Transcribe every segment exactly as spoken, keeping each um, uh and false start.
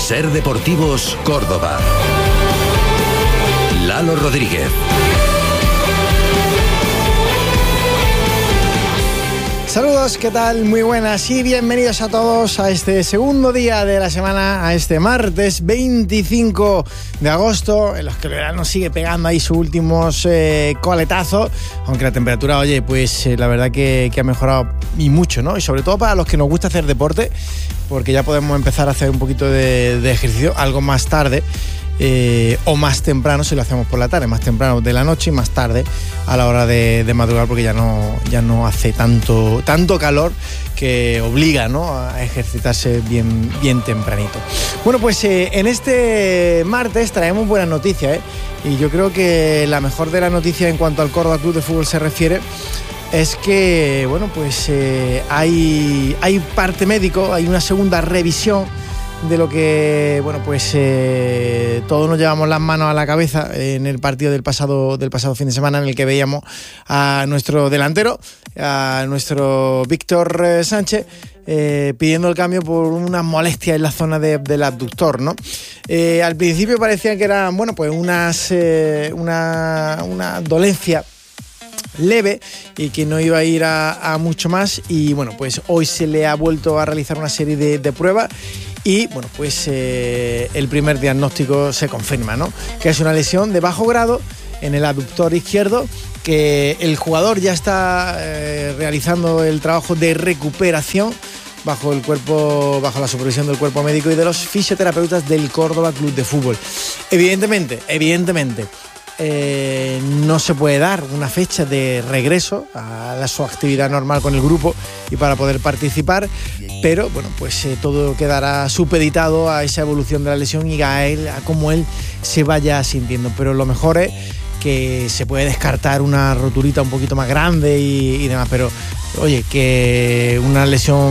Ser Deportivos Córdoba. Lalo Rodríguez. Saludos, ¿qué tal? Muy buenas y bienvenidos a todos a este segundo día de la semana, a este martes veinticinco de agosto, en los que el verano sigue pegando ahí sus últimos eh, coletazos, aunque la temperatura, oye, pues eh, la verdad que, que ha mejorado y mucho, ¿no? Y sobre todo para los que nos gusta hacer deporte, porque ya podemos empezar a hacer un poquito de, de ejercicio algo más tarde. Eh, o más temprano si lo hacemos por la tarde, más temprano de la noche y más tarde a la hora de, de madrugar, porque ya no, ya no hace tanto, tanto calor que obliga, ¿no?, a ejercitarse bien, bien tempranito. Bueno, pues eh, en este martes traemos buenas noticias, ¿eh? Y yo creo que la mejor de las noticias en cuanto al Córdoba Club de Fútbol se refiere es que, bueno, pues eh, hay, hay parte médico, hay una segunda revisión de lo que, bueno, pues eh, todos nos llevamos las manos a la cabeza en el partido del pasado, del pasado fin de semana, en el que veíamos a nuestro delantero, a nuestro Víctor Sánchez, eh, pidiendo el cambio por una molestia en la zona de, del abductor, ¿no? Eh, al principio parecía que eran, bueno, pues unas, eh, una, una dolencia leve y que no iba a ir a, a mucho más, y bueno, pues hoy se le ha vuelto a realizar una serie de, de pruebas y bueno, pues eh, el primer diagnóstico se confirma, ¿no?, que es una lesión de bajo grado en el abductor izquierdo, que el jugador ya está eh, realizando el trabajo de recuperación bajo el cuerpo, bajo la supervisión del cuerpo médico y de los fisioterapeutas del Córdoba Club de Fútbol. Evidentemente, evidentemente Eh, no se puede dar una fecha de regreso a la, su actividad normal con el grupo y para poder participar, pero bueno, pues eh, todo quedará supeditado a esa evolución de la lesión y a él, a cómo él se vaya sintiendo. Pero lo mejor es que se puede descartar una roturita un poquito más grande y, y demás, pero oye, que una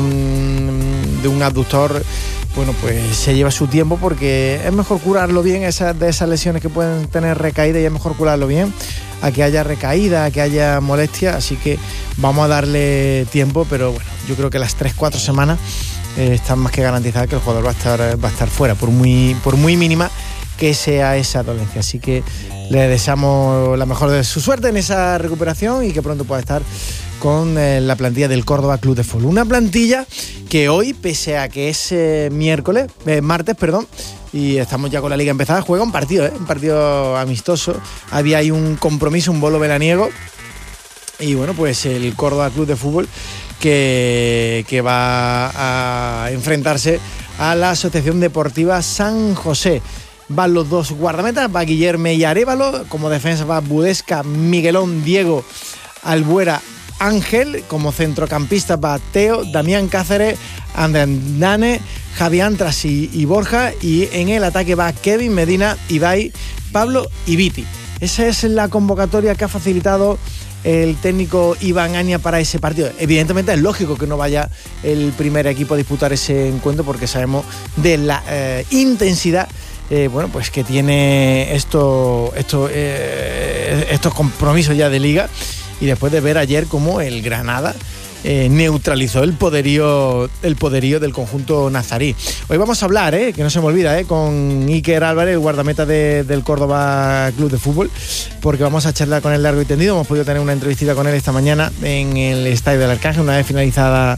lesión de un abductor, bueno, pues se lleva su tiempo, porque es mejor curarlo bien, esas, de esas lesiones que pueden tener recaída, y es mejor curarlo bien a que haya recaída, a que haya molestia. Así que vamos a darle tiempo, pero bueno, yo creo que las tres cuatro semanas eh, están más que garantizadas que el jugador va a estar, va a estar fuera, por muy, por muy mínima que sea esa dolencia. Así que le deseamos la mejor de su suerte en esa recuperación y que pronto pueda estar con eh, la plantilla del Córdoba Club de Fútbol. Una plantilla que hoy, pese a que es eh, miércoles, eh, martes, perdón, y estamos ya con la liga empezada, juega un partido, ¿eh? un partido amistoso. Había ahí un compromiso, un bolo veraniego, y bueno, pues el Córdoba Club de Fútbol que, que va a enfrentarse a la Asociación Deportiva San José. Van los dos guardametas, va Guillermo y Arévalo, como defensa va Budesca, Miguelón, Diego, Albuera, Ángel, como centrocampista va Teo, Damián Cáceres, Andrés, Javi Antras y, y Borja, y en el ataque va Kevin, Medina, Ibai, Pablo y Viti. Esa es la convocatoria que ha facilitado el técnico Iván Aña para ese partido. Evidentemente es lógico que no vaya el primer equipo a disputar ese encuentro, porque sabemos de la eh, intensidad Eh, bueno, pues que tiene esto, esto, eh, estos compromisos ya de liga, y después de ver ayer cómo el Granada eh, neutralizó el poderío, el poderío del conjunto nazarí. Hoy vamos a hablar, eh, que no se me olvida, eh, con Iker Álvarez, el guardameta de, del Córdoba Club de Fútbol, porque vamos a charlar con él largo y tendido. Hemos podido tener una entrevista con él esta mañana en el Estadio del Arcángel, una vez finalizada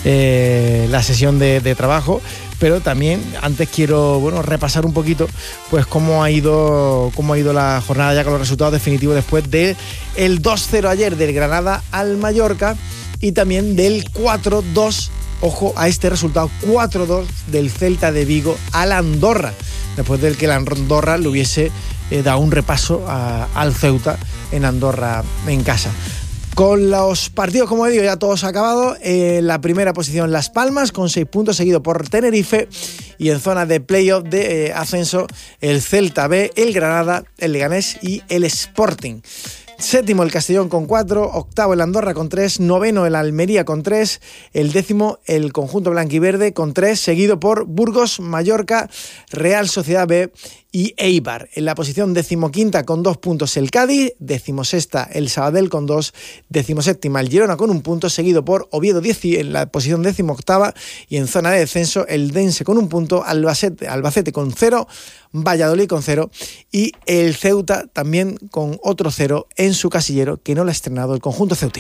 eh, la sesión de, de trabajo. Pero también antes quiero, bueno, repasar un poquito pues cómo ha ido cómo ha ido la jornada ya con los resultados definitivos después de el dos cero ayer del Granada al Mallorca, y también del cuatro dos, ojo a este resultado, cuatro dos del Celta de Vigo al Andorra, después del que la Andorra le hubiese eh, dado un repaso a, al Ceuta en Andorra en casa. Con los partidos, como digo, ya todos acabados. En la primera posición Las Palmas con seis puntos, seguido por Tenerife, y en zona de playoff de eh, ascenso el Celta B, el Granada, el Leganés y el Sporting. Séptimo el Castellón con cuatro, octavo el Andorra con tres, noveno el Almería con tres, el décimo el conjunto blanquiverde con tres, seguido por Burgos, Mallorca, Real Sociedad B y Eibar. En la posición decimoquinta con dos puntos el Cádiz, decimosexta el Sabadell con dos, decimoséptima el Girona con un punto, seguido por Oviedo diez en la posición decimoctava, y en zona de descenso el Dense con un punto, Albacete, Albacete con cero, Valladolid con cero y el Ceuta también con otro cero en su casillero, que no lo ha estrenado el conjunto ceutí.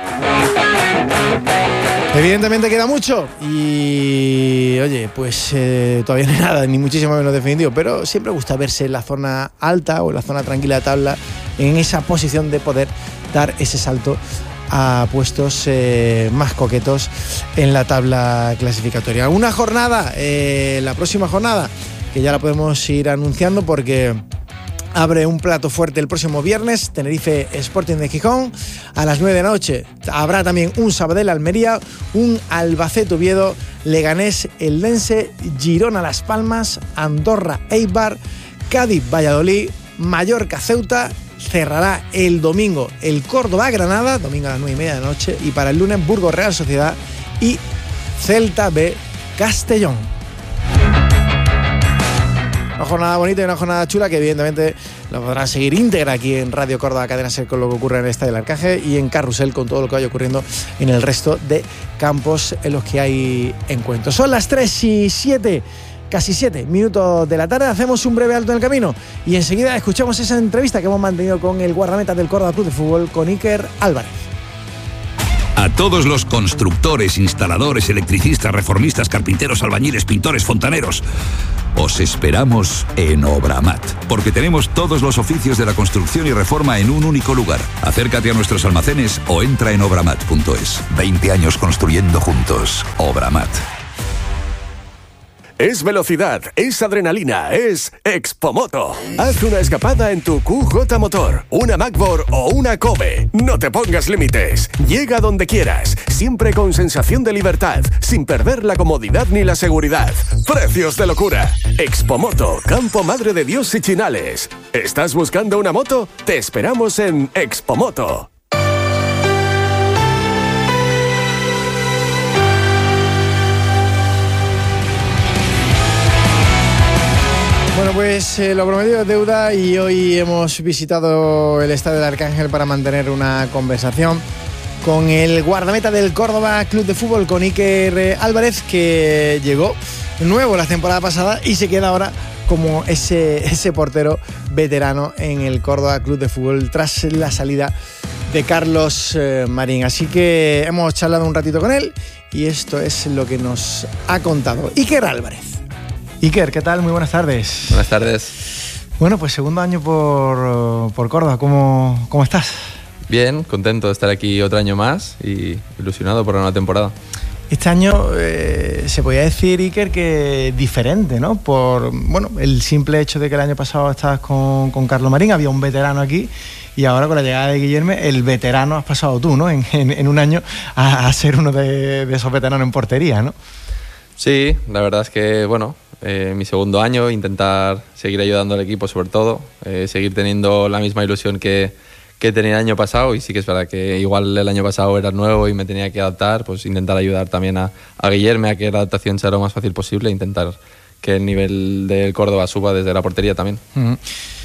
Evidentemente queda mucho y, oye, pues eh, todavía no hay nada, ni muchísimo menos definitivo, pero siempre gusta verse en la zona alta o en la zona tranquila de tabla, en esa posición de poder dar ese salto a puestos eh, más coquetos en la tabla clasificatoria. Una jornada, eh, la próxima jornada, que ya la podemos ir anunciando porque abre un plato fuerte el próximo viernes, Tenerife Sporting de Gijón. A las nueve de la noche habrá también un Sabadell Almería, un Albacete Oviedo, Leganés Eldense, Girona Las Palmas, Andorra Eibar, Cádiz Valladolid, Mallorca Ceuta. Cerrará el domingo el Córdoba Granada, domingo a las nueve y media de la noche, y para el lunes Burgos Real Sociedad y Celta B Castellón. Una jornada bonita y una jornada chula que evidentemente lo podrán seguir íntegra aquí en Radio Córdoba Cadena Ser con lo que ocurre en el Estadio del Arcángel y en Carrusel con todo lo que vaya ocurriendo en el resto de campos en los que hay encuentros. Son las tres y siete, casi siete minutos de la tarde. Hacemos un breve alto en el camino y enseguida escuchamos esa entrevista que hemos mantenido con el guardameta del Córdoba Club de Fútbol, con Iker Álvarez. A todos los constructores, instaladores, electricistas, reformistas, carpinteros, albañiles, pintores, fontaneros, os esperamos en Obramat, porque tenemos todos los oficios de la construcción y reforma en un único lugar. Acércate a nuestros almacenes o entra en obramat punto es. veinte años construyendo juntos. Obramat. Es velocidad, es adrenalina, es Expomoto. Haz una escapada en tu Q J Motor, una Macbor o una Kobe. No te pongas límites. Llega donde quieras, siempre con sensación de libertad, sin perder la comodidad ni la seguridad. Precios de locura. Expomoto, Campo Madre de Dios y Chinales. ¿Estás buscando una moto? Te esperamos en Expomoto. Bueno, pues eh, lo prometido es deuda y hoy hemos visitado el Estadio del Arcángel para mantener una conversación con el guardameta del Córdoba Club de Fútbol, con Iker Álvarez, que llegó nuevo la temporada pasada y se queda ahora como ese, ese portero veterano en el Córdoba Club de Fútbol tras la salida de Carlos eh, Marín. Así que hemos charlado un ratito con él y esto es lo que nos ha contado Iker Álvarez. Iker, ¿qué tal? Muy buenas tardes. Buenas tardes. Bueno, pues segundo año por, por Córdoba. ¿Cómo, ¿Cómo estás? Bien, contento de estar aquí otro año más y ilusionado por la nueva temporada. Este año eh, se podía decir, Iker, que diferente, ¿no? Por bueno, el simple hecho de que el año pasado estabas con, con Carlos Marín, había un veterano aquí, y ahora con la llegada de Guillermo, el veterano has pasado tú, ¿no? En, en, en un año a, a ser uno de, de esos veteranos en portería, ¿no? Sí, la verdad es que, bueno, eh, mi segundo año, intentar seguir ayudando al equipo sobre todo, eh, seguir teniendo la misma ilusión que, que tenía el año pasado, y sí que es verdad que igual el año pasado era nuevo y me tenía que adaptar, pues intentar ayudar también a, a Guillermo a que la adaptación sea lo más fácil posible e intentar que el nivel del Córdoba suba desde la portería también. Uh-huh.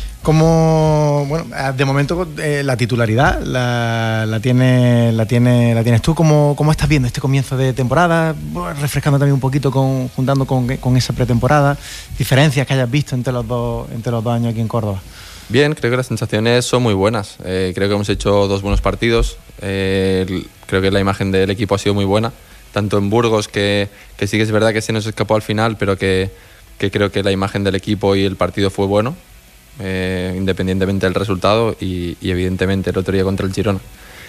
Como, bueno, de momento eh, la titularidad la, la, tiene, la, tiene, la tienes tú. ¿Cómo, ¿Cómo estás viendo este comienzo de temporada? Refrescando también un poquito, con, juntando con, con esa pretemporada, diferencias que hayas visto entre los dos, entre los dos años aquí en Córdoba. Bien, creo que las sensaciones son muy buenas. Eh, creo que hemos hecho dos buenos partidos. Eh, creo que la imagen del equipo ha sido muy buena, tanto en Burgos, que, que sí que es verdad que se nos escapó al final, pero que, que creo que la imagen del equipo y el partido fue bueno. Eh, independientemente del resultado y, y evidentemente el otro día contra el Girona.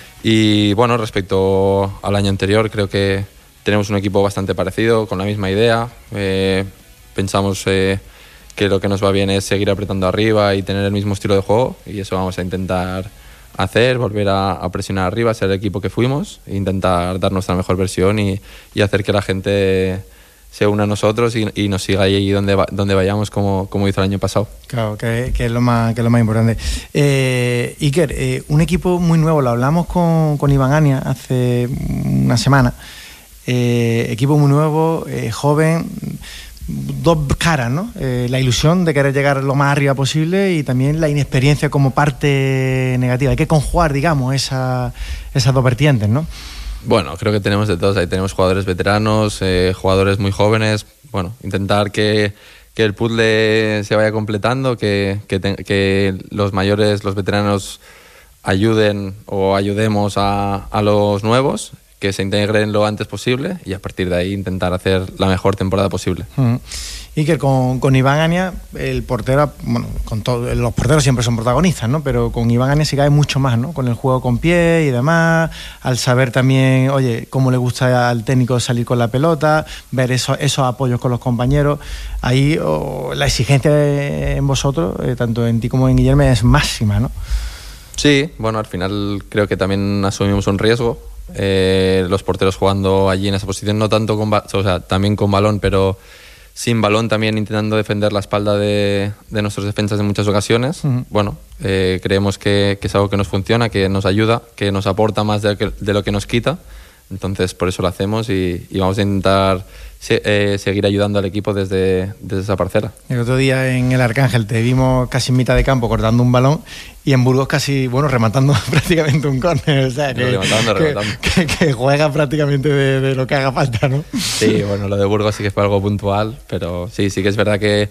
Y bueno, respecto al año anterior, creo que tenemos un equipo bastante parecido, con la misma idea. Eh, pensamos eh, que lo que nos va bien es seguir apretando arriba y tener el mismo estilo de juego, y eso vamos a intentar hacer, volver a, a presionar arriba, ser el equipo que fuimos, e intentar dar nuestra mejor versión y, y hacer que la gente se una a nosotros y, y nos siga ahí donde, va, donde vayamos, como, como hizo el año pasado. Claro, que, que, es, lo más, que es lo más importante. Eh, Iker, eh, un equipo muy nuevo, lo hablamos con, con Iván Ania hace una semana. Eh, equipo muy nuevo, eh, joven, dos caras, ¿no? Eh, la ilusión de querer llegar lo más arriba posible y también la inexperiencia como parte negativa. Hay que conjugar, digamos, esa, esas dos vertientes, ¿no? Bueno, creo que tenemos de todos. Ahí tenemos jugadores veteranos, eh, jugadores muy jóvenes. Bueno, intentar que, que el puzzle se vaya completando, que, que, te, que los mayores, los veteranos ayuden o ayudemos a, a los nuevos, que se integren lo antes posible y a partir de ahí intentar hacer la mejor temporada posible. Uh-huh. Y que con, con Iván Ania, el portero, bueno, con todo, los porteros siempre son protagonistas, ¿no? Pero con Iván Ania se cae mucho más, ¿no? Con el juego con pie y demás, al saber también, oye, cómo le gusta al técnico salir con la pelota, ver eso, esos apoyos con los compañeros. Ahí oh, la exigencia en vosotros, eh, tanto en ti como en Guillermo, es máxima, ¿no? Sí, bueno, al final creo que también asumimos un riesgo. Eh, los porteros jugando allí en esa posición, no tanto con, o sea, también con balón, pero sin balón también intentando defender la espalda de, de nuestros defensas en muchas ocasiones. Uh-huh. Bueno, eh, creemos que, que es algo que nos funciona, que nos ayuda, que nos aporta más de, que, de lo que nos quita. Entonces por eso lo hacemos y, y vamos a intentar se, eh, seguir ayudando al equipo desde, desde esa parcela. El otro día en el Arcángel te vimos casi en mitad de campo cortando un balón y en Burgos casi, bueno, rematando prácticamente un córner, o sea, que, rematando, que, rematando. Que, que juega prácticamente de, de lo que haga falta, ¿no? Sí, bueno, lo de Burgos sí que fue algo puntual, pero sí, sí que es verdad que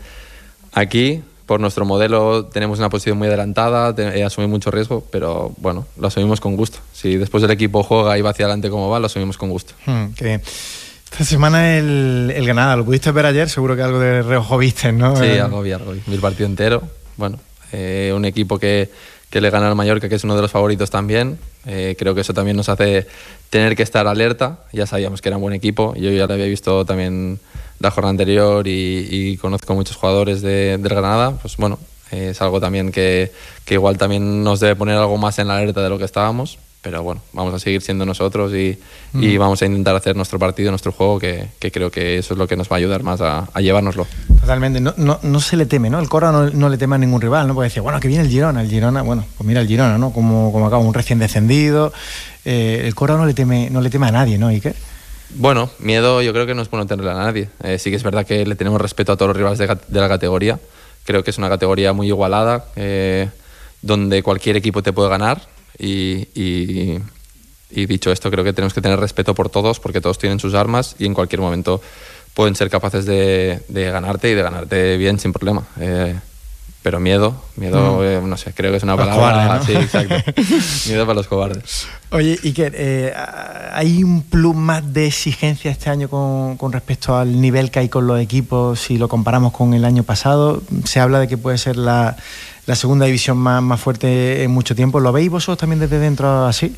aquí, por nuestro modelo, tenemos una posición muy adelantada, te, asumimos mucho riesgo, pero bueno, lo asumimos con gusto. Si después el equipo juega y va hacia adelante como va, lo asumimos con gusto. Hmm, qué bien. Esta semana el, el Granada, ¿lo pudiste ver ayer? Seguro que algo de reojo viste, ¿no? Sí, algo vi, algo vi. Vi el partido entero. Bueno, eh, un equipo que, que le gana al Mallorca, que es uno de los favoritos también. Eh, creo que eso también nos hace tener que estar alerta. Ya sabíamos que era un buen equipo. Yo ya lo había visto también la jornada anterior y, y conozco muchos jugadores de, del Granada. Pues bueno, eh, es algo también que, que igual también nos debe poner algo más en la alerta de lo que estábamos. Pero bueno, vamos a seguir siendo nosotros y, mm. y vamos a intentar hacer nuestro partido, nuestro juego, que, que creo que eso es lo que nos va a ayudar más a, a llevárnoslo. Totalmente, no, no, no se le teme, ¿no? El Córdoba no, no le teme a ningún rival, ¿no? Porque decía, bueno, que viene el Girona, el Girona, bueno, pues mira el Girona, ¿no? Como, como acaba, un recién descendido. Eh, el Córdoba no le teme, no le teme a nadie, ¿no, Iker? Bueno, miedo yo creo que no es bueno tenerle a nadie. Eh, sí que es verdad que le tenemos respeto a todos los rivales de, de la categoría. Creo que es una categoría muy igualada, eh, donde cualquier equipo te puede ganar. Y, y, y dicho esto, creo que tenemos que tener respeto por todos, porque todos tienen sus armas y en cualquier momento pueden ser capaces de, de ganarte y de ganarte bien sin problema. Eh, pero miedo, miedo, mm. eh, no sé, creo que es una los palabra. Cobardes, ¿no? Sí, exacto. Miedo para los cobardes. Oye, Iker, eh, ¿hay un plus más de exigencia este año con, con respecto al nivel que hay con los equipos si lo comparamos con el año pasado? Se habla de que puede ser la, la segunda división más, más fuerte en mucho tiempo. ¿Lo veis vosotros también desde dentro así?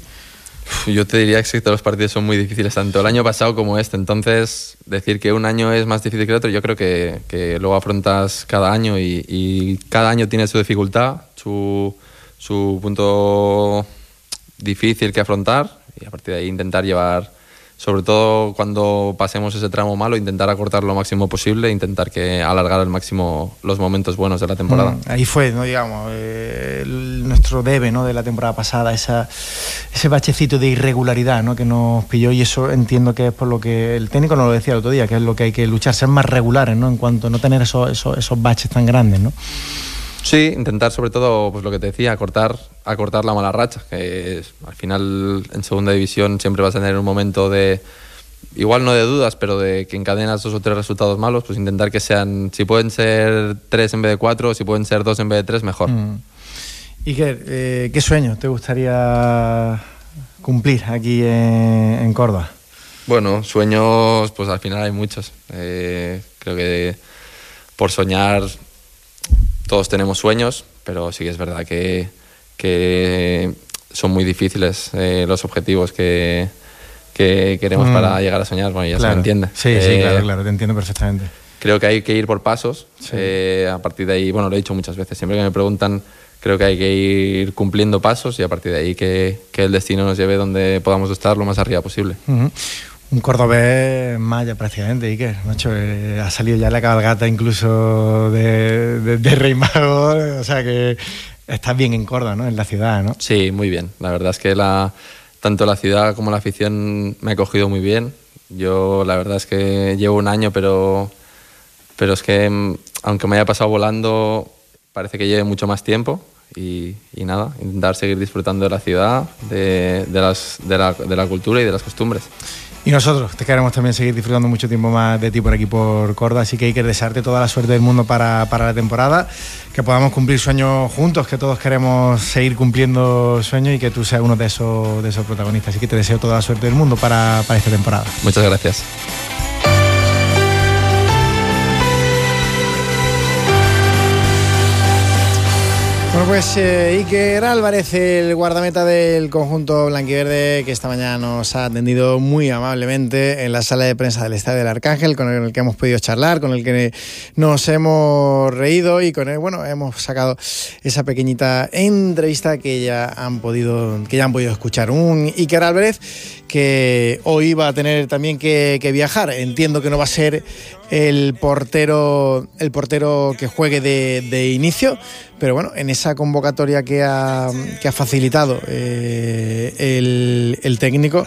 Yo te diría que todos los partidos son muy difíciles, tanto el año pasado como este. Entonces, decir que un año es más difícil que el otro, yo creo que, que luego afrontas cada año y, y cada año tiene su dificultad, su, su punto difícil que afrontar y a partir de ahí intentar llevar, sobre todo cuando pasemos ese tramo malo, intentar acortar lo máximo posible, intentar que alargar al máximo los momentos buenos de la temporada. Mm, ahí fue, no digamos, eh, el, nuestro debe, ¿no?, de la temporada pasada, esa, ese bachecito de irregularidad, ¿no?, que nos pilló, y eso entiendo que es por lo que el técnico nos lo decía el otro día, que es lo que hay que luchar, ser más regulares, ¿no?, en cuanto a no tener esos, esos, esos baches tan grandes, ¿no? Sí, intentar sobre todo, pues lo que te decía, acortar, acortar la mala racha, que es, al final en segunda división siempre vas a tener un momento de, igual no de dudas, pero de que encadenas dos o tres resultados malos, pues intentar que sean, si pueden ser tres en vez de cuatro, si pueden ser dos en vez de tres, mejor. Mm. ¿Y qué, eh, qué sueño te gustaría cumplir aquí en, en Córdoba? Bueno, sueños, pues al final hay muchos. Eh, creo que por soñar todos tenemos sueños, pero sí que es verdad que, que son muy difíciles eh, los objetivos que, que queremos mm. para llegar a soñar. Bueno, ya claro. se me entiende. Sí, eh, sí, claro, claro, te entiendo perfectamente. Creo que hay que ir por pasos. Sí. Eh, a partir de ahí, bueno, lo he dicho muchas veces, siempre que me preguntan, creo que hay que ir cumpliendo pasos y a partir de ahí que, que el destino nos lleve donde podamos estar lo más arriba posible. Uh-huh. Un cordobés maya prácticamente, Iker, macho, eh, ha salido ya la cabalgata incluso de, de, de Rey Mago, o sea que estás bien en Córdoba, ¿no?, en la ciudad, ¿no? Sí, muy bien, la verdad es que la, tanto la ciudad como la afición me ha acogido muy bien. Yo la verdad es que llevo un año, pero, pero es que aunque me haya pasado volando, parece que lleve mucho más tiempo. Y, y nada, intentar seguir disfrutando de la ciudad, de, de, las, de, la, de la cultura y de las costumbres. Y nosotros te queremos también seguir disfrutando mucho tiempo más de ti por aquí, por Córdoba, así que hay que desearte toda la suerte del mundo para, para la temporada, que podamos cumplir sueños juntos, que todos queremos seguir cumpliendo sueños y que tú seas uno de esos, de esos protagonistas. Así que te deseo toda la suerte del mundo para, para esta temporada. Muchas gracias. Bueno, pues eh, Iker Álvarez, el guardameta del conjunto blanquiverde, que esta mañana nos ha atendido muy amablemente en la sala de prensa del Estadio del Arcángel, con el que hemos podido charlar, con el que nos hemos reído y con él, bueno, hemos sacado esa pequeñita entrevista que ya han podido, que ya han podido escuchar. Un Iker Álvarez que hoy va a tener también que, que viajar. Entiendo que no va a ser el portero, el portero que juegue de, de inicio, pero bueno, en esa convocatoria que ha, que ha facilitado eh, el, el técnico,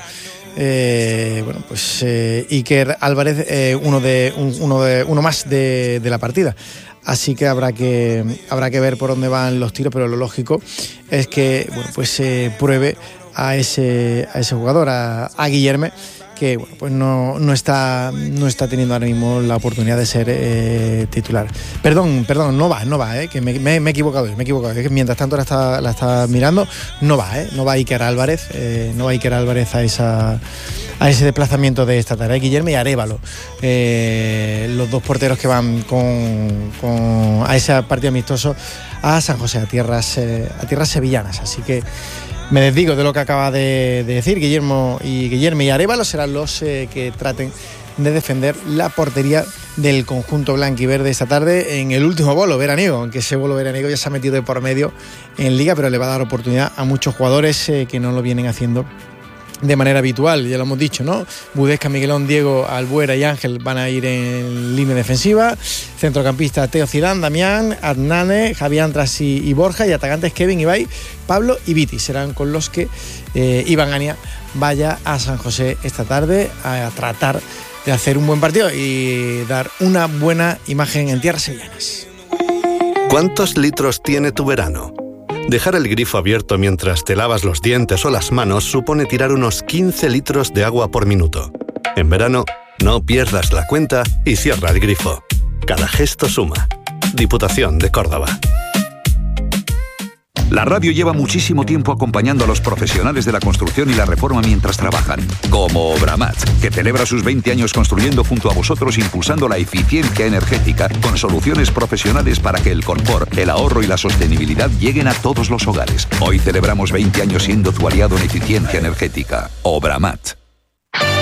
eh, bueno, pues eh, Iker Álvarez, eh, uno de un, uno de uno más de, de la partida. Así que habrá que habrá que ver por dónde van los tiros, pero lo lógico es que bueno, pues se eh, pruebe a ese a ese jugador, a, a Guillerme, que bueno, pues no, no está no está teniendo ahora mismo la oportunidad de ser eh, titular. Perdón, perdón, no va, no va, eh, que me, me, me he equivocado, me he equivocado. Es que mientras tanto la está, la está mirando, no va, eh, no va Iker Álvarez, eh, no va Iker Álvarez a esa a ese desplazamiento de esta tarde. Guillermo y Arévalo, eh, los dos porteros que van con, con a ese partido amistoso a San José, a tierras eh, a tierras sevillanas. Así que me desdigo de lo que acaba de, de decir Guillermo y Guillermo y Arévalo serán los eh, que traten de defender la portería del conjunto blanquiverde esta tarde en el último bolo veraniego, aunque ese bolo veraniego ya se ha metido de por medio en Liga, pero le va a dar oportunidad a muchos jugadores eh, que no lo vienen haciendo de manera habitual, ya lo hemos dicho, ¿no? Budesca, Miguelón, Diego, Albuera y Ángel van a ir en línea defensiva, centrocampista Teo Zidane, Damián, Adnane, Javier Antras y, y Borja, y atacantes Kevin, Ibai, Pablo y Viti serán con los que eh, Iván Ania vaya a San José esta tarde a, a tratar de hacer un buen partido y dar una buena imagen en tierras sevillanas. ¿Cuántos litros tiene tu verano? Dejar el grifo abierto mientras te lavas los dientes o las manos supone tirar unos quince litros de agua por minuto. En verano, no pierdas la cuenta y cierra el grifo. Cada gesto suma. Diputación de Córdoba. La radio lleva muchísimo tiempo acompañando a los profesionales de la construcción y la reforma mientras trabajan, como Obramat, que celebra sus veinte años construyendo junto a vosotros, impulsando la eficiencia energética con soluciones profesionales para que el confort, el ahorro y la sostenibilidad lleguen a todos los hogares. Hoy celebramos veinte años siendo tu aliado en eficiencia energética. Obramat.